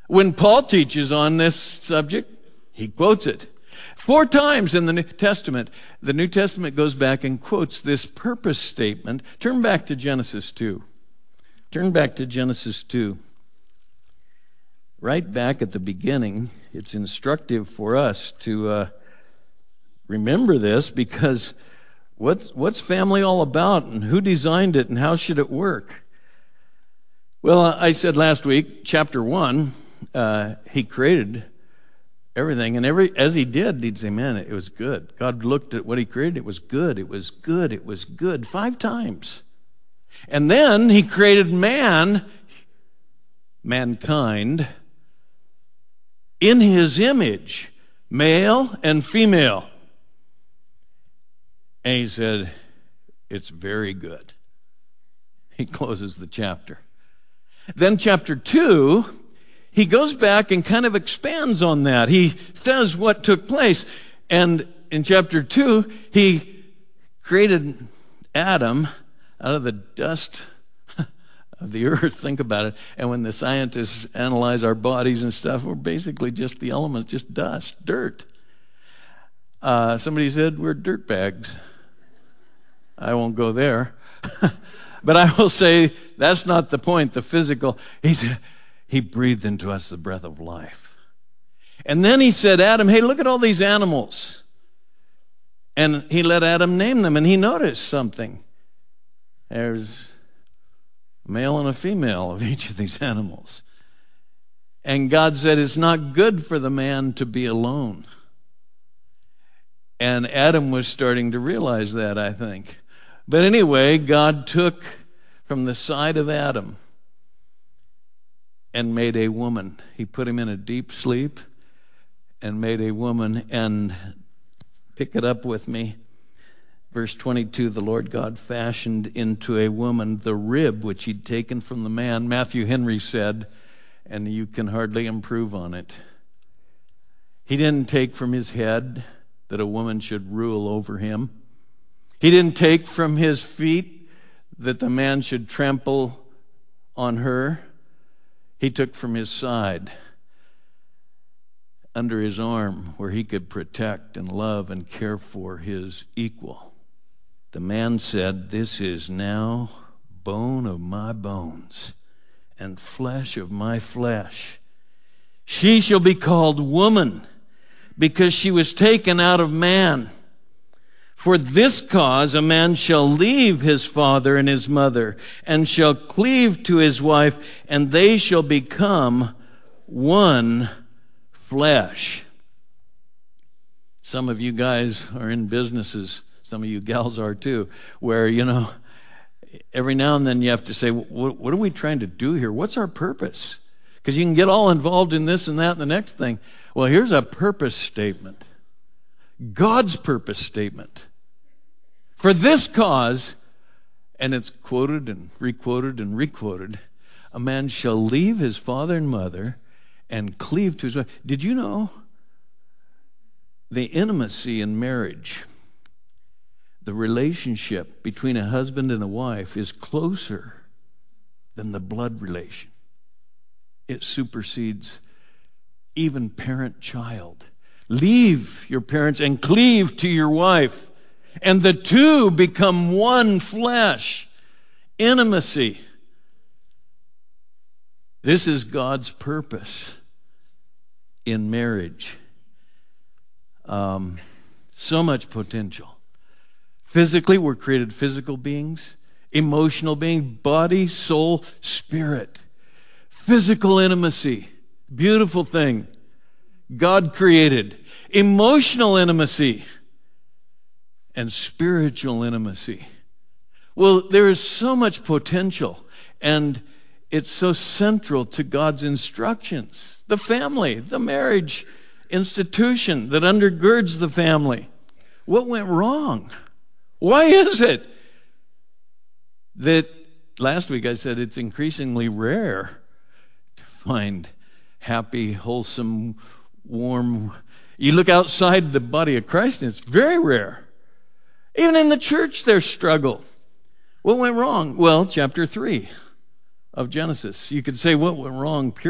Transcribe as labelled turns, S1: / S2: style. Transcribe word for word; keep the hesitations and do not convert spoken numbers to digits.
S1: When Paul teaches on this subject, he quotes it. Four times in the New Testament, the New Testament goes back and quotes this purpose statement. Turn back to Genesis two. Turn back to Genesis two. Right back at the beginning, it's instructive for us to uh, remember this, because what's, what's family all about, and who designed it, and how should it work? Well, I said last week, chapter one, uh, he created everything, and every as he did, he'd say, man, it was good. God looked at what he created, it was good, it was good, it was good, five times. And then he created man, mankind, in his image, male and female. And he said, it's very good. He closes the chapter. Then chapter two, he goes back and kind of expands on that. He says what took place. And in chapter two, he created Adam out of the dust of the earth. Think about it. And when the scientists analyze our bodies and stuff, we're basically just the element, just dust, dirt. Uh, somebody said we're dirt bags. I won't go there. But I will say that's not the point, the physical. He said, he breathed into us the breath of life. And then he said, Adam, hey, look at all these animals. And he let Adam name them, and he noticed something. There's a male and a female of each of these animals. And God said, it's not good for the man to be alone. And Adam was starting to realize that, I think. But anyway, God took from the side of Adam and made a woman. He put him in a deep sleep and made a woman. And pick it up with me. Verse twenty-two, the Lord God fashioned into a woman the rib which he'd taken from the man. Matthew Henry said, and you can hardly improve on it, he didn't take from his head that a woman should rule over him. He didn't take from his feet that the man should trample on her. He took from his side, under his arm, where he could protect and love and care for his equal. The man said, this is now bone of my bones and flesh of my flesh. She shall be called woman, because she was taken out of man. For this cause a man shall leave his father and his mother, and shall cleave to his wife, and they shall become one flesh. Some of you guys are in businesses, some of you gals are too, where, you know, every now and then you have to say, what, what are we trying to do here? What's our purpose? Because you can get all involved in this and that and the next thing. Well, here's a purpose statement. God's purpose statement. For this cause, and it's quoted and requoted and requoted, a man shall leave his father and mother and cleave to his wife. Did you know the intimacy in marriage, the relationship between a husband and a wife, is closer than the blood relation? It supersedes even parent-child. Leave your parents and cleave to your wife, and the two become one flesh. Intimacy. This is God's purpose in marriage. Um, so much potential. Physically, we're created physical beings, emotional beings, body, soul, spirit. Physical intimacy, beautiful thing. God created. Emotional intimacy and spiritual intimacy. Well, there is so much potential, and it's so central to God's instructions. The family, the marriage institution that undergirds the family. What went wrong? Why is it that, last week I said it's increasingly rare to find happy, wholesome, warm. You look outside the body of Christ, and it's very rare. Even in the church, there's struggle. What went wrong? Well, chapter three of Genesis. You could say what went wrong